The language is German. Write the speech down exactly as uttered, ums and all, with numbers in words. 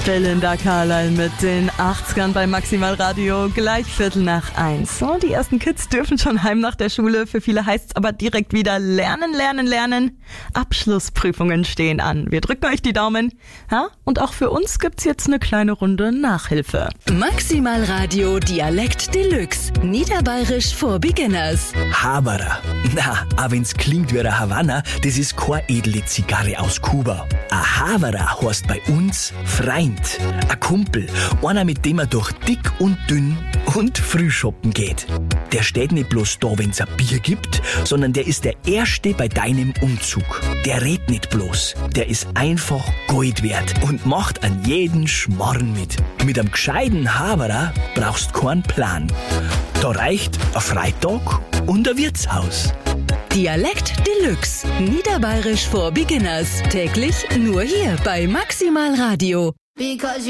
Belinda Carlisle mit den achtzigern bei Maximal Radio, gleich Viertel nach eins. So, die ersten Kids dürfen schon heim nach der Schule. Für viele heißt es aber direkt wieder lernen, lernen, lernen. Abschlussprüfungen stehen an. Wir drücken euch die Daumen. Ja? Und auch für uns gibt's jetzt eine kleine Runde Nachhilfe. Maximal Radio Dialekt Deluxe. Niederbayerisch for Beginners. Haberer. Na, auch wenn's klingt wie eine Havanna, das ist keine edle Zigarre aus Kuba. Ein Haberer heißt bei uns Freund, ein Kumpel, einer, mit dem man durch dick und dünn und früh shoppen geht. Der steht nicht bloß da, wenn's ein Bier gibt, sondern der ist der Erste bei deinem Umzug. Der redet nicht bloß, der ist einfach Gold wert und macht an jeden Schmarrn mit. Mit einem gescheiten Haberer brauchst keinen Plan. Da reicht ein Freitag und ein Wirtshaus. Dialekt Deluxe. Niederbayerisch for Beginners. Täglich nur hier bei Maximal Radio. Because